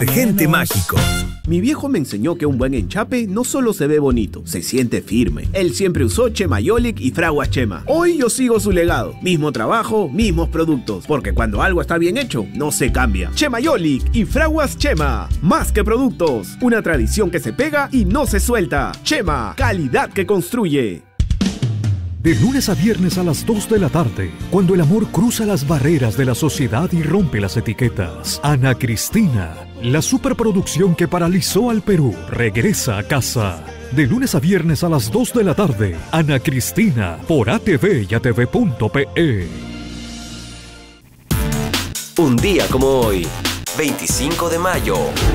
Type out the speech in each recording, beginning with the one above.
Gente mágico. Mi viejo me enseñó que un buen enchape no solo se ve bonito, se siente firme. Él siempre usó Chemayolic y Fraguas Chema. Hoy yo sigo su legado. Mismo trabajo, mismos productos. Porque cuando algo está bien hecho, no se cambia. Chemayolic y Fraguas Chema. Más que productos. Una tradición que se pega y no se suelta. Chema, calidad que construye. De lunes a viernes a las 2 de la tarde, cuando el amor cruza las barreras de la sociedad y rompe las etiquetas, Ana Cristina, la superproducción que paralizó al Perú, regresa a casa. De lunes a viernes a las 2 de la tarde, Ana Cristina, por ATV y ATV.pe. Un día como hoy, 25 de mayo,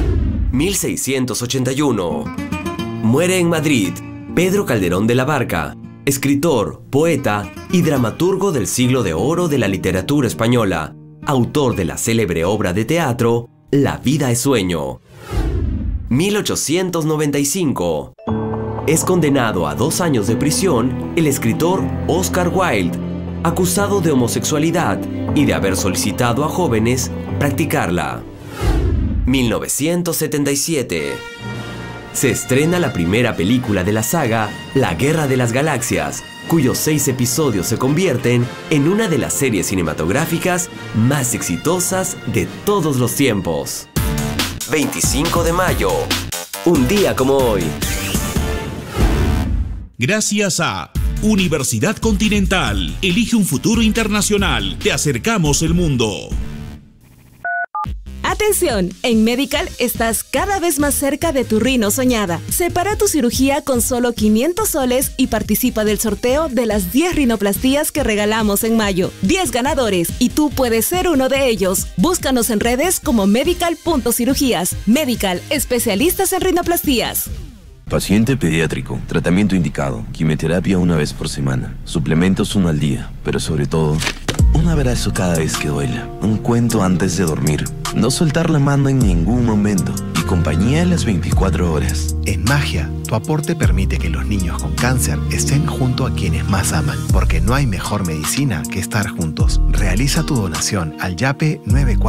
1681. Muere en Madrid Pedro Calderón de la Barca, escritor, poeta y dramaturgo del siglo de oro de la literatura española, autor de la célebre obra de teatro La vida es sueño. 1895. Es condenado a 2 años de prisión el escritor Oscar Wilde, acusado de homosexualidad y de haber solicitado a jóvenes practicarla. 1977. Se estrena la primera película de la saga La Guerra de las Galaxias, cuyos 6 episodios se convierten en una de las series cinematográficas más exitosas de todos los tiempos. 25 de mayo, un día como hoy. Gracias a Universidad Continental. Elige un futuro internacional. Te acercamos el mundo. Atención, en Medical estás cada vez más cerca de tu rino soñada. Separa tu cirugía con solo 500 soles y participa del sorteo de las 10 rinoplastías que regalamos en mayo. 10 ganadores y tú puedes ser uno de ellos. Búscanos en redes como medical.cirugías. Medical, especialistas en rinoplastías. Paciente pediátrico, tratamiento indicado, quimioterapia 1 vez por semana, suplementos 1 al día, pero sobre todo, un abrazo cada vez que duela, un cuento antes de dormir, no soltar la mano en ningún momento y compañía en las 24 horas. En Magia, tu aporte permite que los niños con cáncer estén junto a quienes más aman, porque no hay mejor medicina que estar juntos. Realiza tu donación al YAPE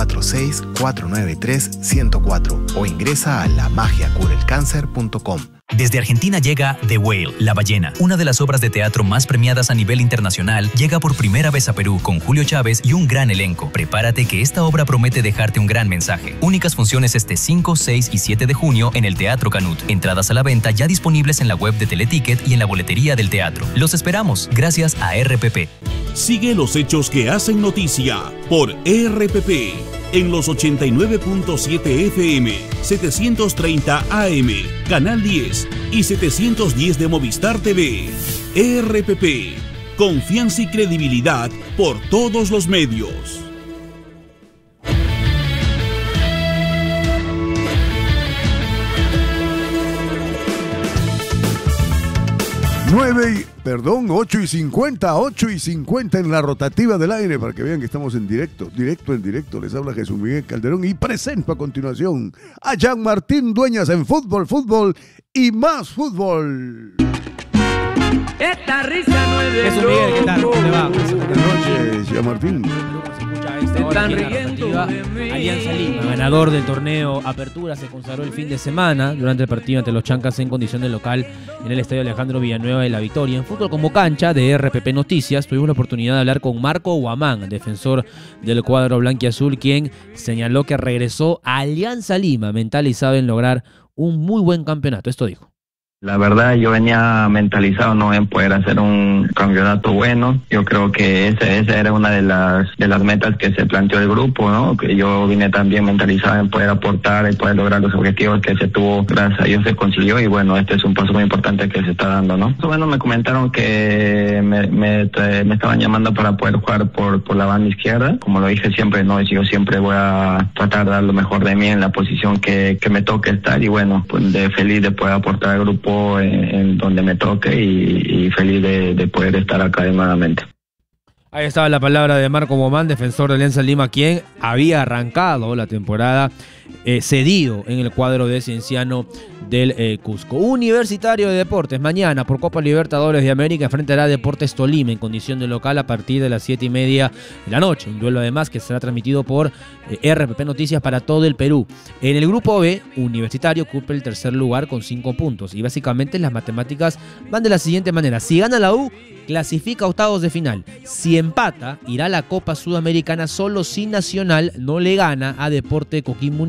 946-493-104 o ingresa a lamagiacurelcáncer.com. Desde Argentina llega The Whale, La Ballena, una de las obras de teatro más premiadas a nivel internacional, llega por primera vez a Perú con Julio Chávez y un gran elenco. Prepárate que esta obra promete dejarte un gran mensaje. Únicas funciones este 5, 6 y 7 de junio en el Teatro Canut. Entradas a la venta ya disponibles en la web de Teleticket y en la boletería del teatro. Los esperamos, gracias a RPP. Sigue los hechos que hacen noticia por RPP en los 89.7 FM, 730 AM, Canal 10 y 710 de Movistar TV. RPP, confianza y credibilidad por todos los medios. Ocho y 50 en la rotativa del aire, para que vean que estamos en directo. Les habla Jesús Miguel Calderón y presento a continuación a Jean Martín Dueñas en fútbol y más fútbol. Esta risa no es de Jesús Miguel, ¿qué tal? ¿Cómo le va? Buenas noches, Jean Martín. Se están riendo de mí. Alianza Lima, ganador del torneo Apertura, se consagró el fin de semana durante el partido ante los Chancas en condición de local en el Estadio Alejandro Villanueva de La Victoria. En Fútbol como Cancha de RPP Noticias tuvimos la oportunidad de hablar con Marco Guamán, defensor del cuadro blanquiazul, quien señaló que regresó a Alianza Lima mentalizado en lograr un muy buen campeonato. Esto dijo. La verdad, yo venía mentalizado en poder hacer un campeonato bueno. Yo creo que esa era una de las metas que se planteó el grupo, ¿no? Que yo vine también mentalizado en poder aportar y poder lograr los objetivos que se tuvo. Gracias a Dios se consiguió y bueno, este es un paso muy importante que se está dando, ¿no? Bueno, me comentaron que me estaban llamando para poder jugar por la banda izquierda. Como lo dije siempre, ¿no? Yo siempre voy a tratar de dar lo mejor de mí en la posición que me toque estar y bueno, pues feliz de poder aportar al grupo en donde me toque y feliz de poder estar acá nuevamente. Ahí estaba la palabra de Marco Momán, defensor de Alianza Lima, quien había arrancado la temporada cedido en el cuadro de Cienciano del Cusco. Universitario de Deportes, mañana por Copa Libertadores de América enfrentará a Deportes Tolima en condición de local a partir de las 7:30 de la noche. Un duelo además que será transmitido por RPP Noticias para todo el Perú. En el grupo B, Universitario ocupa el tercer lugar con 5 puntos. Y básicamente las matemáticas van de la siguiente manera. Si gana la U, clasifica a octavos de final. Si empata, irá a la Copa Sudamericana solo si Nacional no le gana a Deportes Coquimbo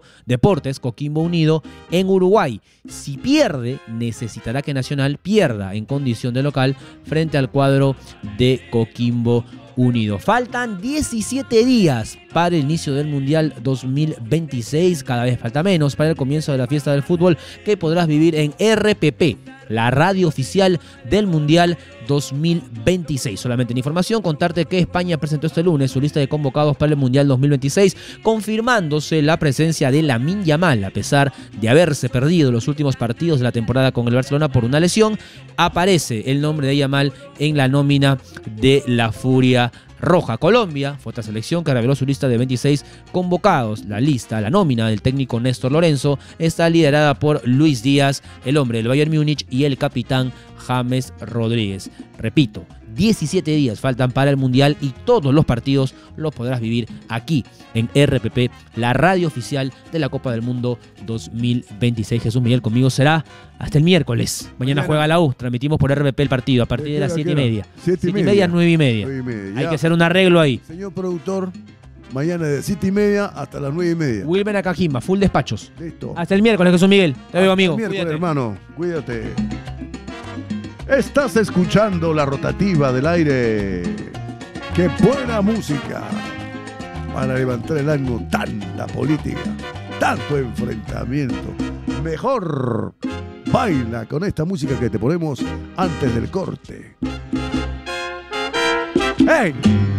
Unido en Uruguay. Si pierde, necesitará que Nacional pierda en condición de local frente al cuadro de Coquimbo Unido. Faltan 17 días para el inicio del Mundial 2026. Cada vez falta menos para el comienzo de la fiesta del fútbol que podrás vivir en RPP, la radio oficial del Mundial 2026. Solamente en información, contarte que España presentó este lunes su lista de convocados para el Mundial 2026, confirmándose la presencia de Lamine Yamal. A pesar de haberse perdido los últimos partidos de la temporada con el Barcelona por una lesión, aparece el nombre de Yamal en la nómina de la Furia Roja. Colombia fue otra selección que reveló su lista de 26 convocados. La nómina del técnico Néstor Lorenzo está liderada por Luis Díaz, el hombre del Bayern Múnich, y el capitán James Rodríguez. Repito, 17 días faltan para el Mundial y todos los partidos los podrás vivir aquí en RPP, la radio oficial de la Copa del Mundo 2026. Jesús Miguel, conmigo será hasta el miércoles. Mañana juega la U, transmitimos por RPP el partido a partir de las 7:30. 7:30, 9:30. Hay que hacer un arreglo ahí. Señor productor, mañana de 7:30 hasta las 9:30. Wilben Akajima, full despachos. Listo. Hasta el miércoles, Jesús Miguel. Te veo, amigo. Hasta el miércoles, Cuídate. hermano. Cuídate. Estás escuchando la rotativa del aire. ¡Qué buena música! Para levantar el ánimo, tanta política, tanto enfrentamiento. Mejor baila con esta música que te ponemos antes del corte. ¡Hey!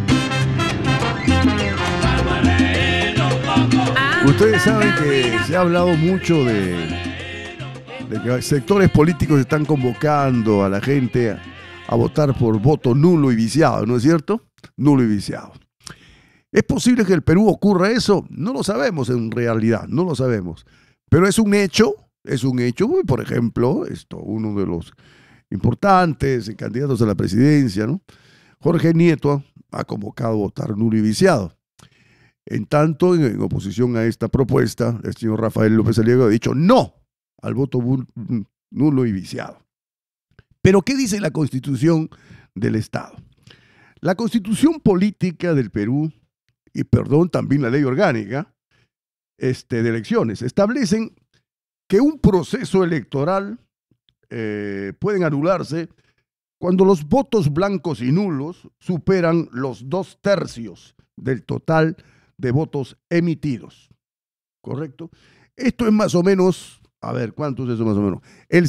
Ustedes saben que se ha hablado mucho de que sectores políticos están convocando a la gente a votar por voto nulo y viciado, ¿no es cierto? Nulo y viciado. ¿Es posible que en el Perú ocurra eso? No lo sabemos en realidad, no lo sabemos. Pero es un hecho. Por ejemplo, uno de los importantes candidatos a la presidencia, ¿no? Jorge Nieto ha convocado a votar nulo y viciado. En tanto, en oposición a esta propuesta, el señor Rafael López Aliaga ha dicho no al voto nulo y viciado. Pero, ¿qué dice la Constitución del Estado? La Constitución Política del Perú, y también la Ley Orgánica de Elecciones, establecen que un proceso electoral pueden anularse cuando los votos blancos y nulos superan los 2/3 del total de votos emitidos. ¿Correcto? Esto es más o menos, a ver, ¿cuánto es eso más o menos? El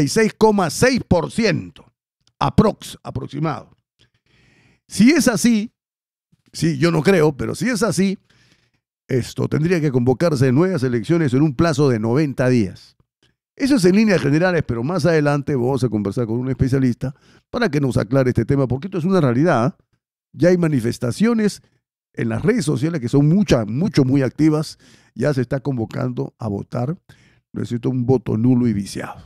66,6% aproximado. Si es así, sí, yo no creo, pero si es así, esto tendría que convocarse nuevas elecciones en un plazo de 90 días. Eso es en líneas generales, pero más adelante vamos a conversar con un especialista para que nos aclare este tema, porque esto es una realidad. Ya hay manifestaciones en las redes sociales que son muy activas. Ya se está convocando a votar, ¿no es cierto?, un voto nulo y viciado.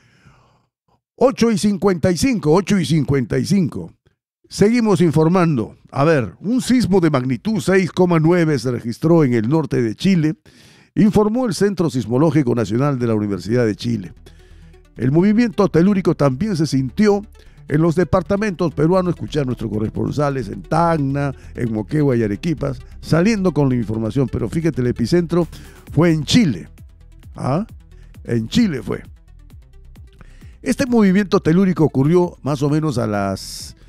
8:55. Seguimos informando. A ver, un sismo de magnitud 6,9 se registró en el norte de Chile, informó el Centro Sismológico Nacional de la Universidad de Chile. El movimiento telúrico también se sintió en los departamentos peruanos. Escuché a nuestros corresponsales en Tacna, en Moquegua y Arequipa, saliendo con la información. Pero fíjate, el epicentro fue en Chile. En Chile fue. Este movimiento telúrico ocurrió más o menos a las